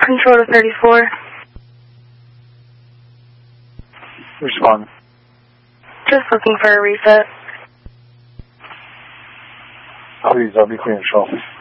Control to 34. Respond. Just looking for a reset. Please, I'll be clear, Control.